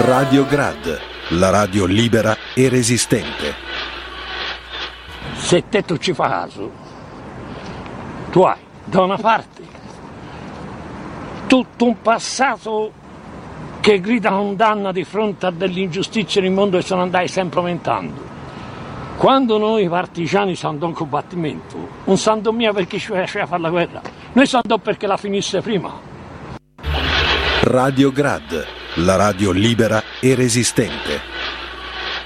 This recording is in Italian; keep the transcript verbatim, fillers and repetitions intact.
Radio Grad, la radio libera e resistente. Se te tu ci fa caso, tu hai da una parte tutto un passato che grida condanna di fronte a delle ingiustizie nel mondo che sono andate sempre aumentando. Quando noi partigiani siamo andati in combattimento, non siamo andati mia perché ci faceva fare la guerra, noi siamo andati perché la finisse prima. Radio Grad, la radio libera e resistente.